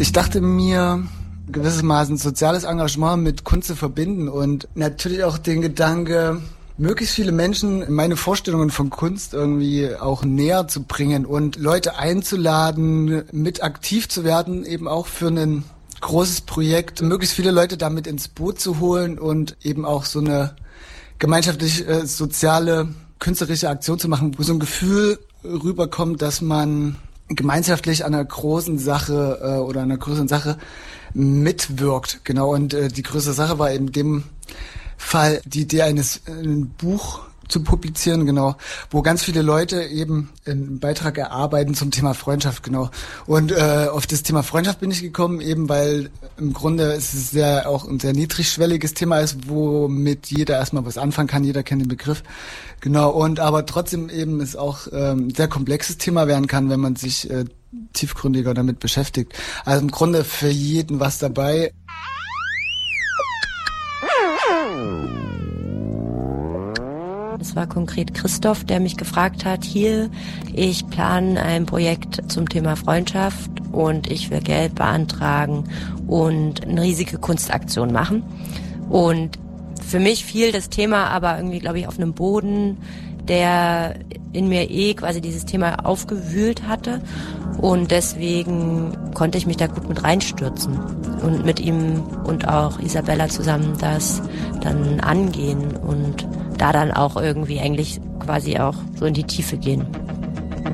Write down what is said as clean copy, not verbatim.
Ich dachte mir, gewissermaßen soziales Engagement mit Kunst zu verbinden und natürlich auch den Gedanke, möglichst viele Menschen meine Vorstellungen von Kunst irgendwie auch näher zu bringen und Leute einzuladen, mit aktiv zu werden, eben auch für ein großes Projekt, möglichst viele Leute damit ins Boot zu holen und eben auch so eine gemeinschaftlich soziale, künstlerische Aktion zu machen, wo so ein Gefühl rüberkommt, dass man gemeinschaftlich an einer großen Sache oder einer größeren Sache mitwirkt. Genau, und die größere Sache war in dem Fall die Idee ein Buch zu publizieren, genau, wo ganz viele Leute eben einen Beitrag erarbeiten zum Thema Freundschaft, genau. Und auf das Thema Freundschaft bin ich gekommen, eben weil im Grunde es auch ein sehr niedrigschwelliges Thema ist, womit jeder erstmal was anfangen kann, jeder kennt den Begriff, genau. Und aber trotzdem eben es auch ein sehr komplexes Thema werden kann, wenn man sich tiefgründiger damit beschäftigt. Also im Grunde für jeden was dabei. Es war konkret Christoph, der mich gefragt hat, ich plane ein Projekt zum Thema Freundschaft und ich will Geld beantragen und eine riesige Kunstaktion machen. Und für mich fiel das Thema aber irgendwie, glaube ich, auf einem Boden, der in mir quasi dieses Thema aufgewühlt hatte. Und deswegen konnte ich mich da gut mit reinstürzen und mit ihm und auch Isabella zusammen das dann angehen und da dann auch irgendwie eigentlich quasi auch so in die Tiefe gehen.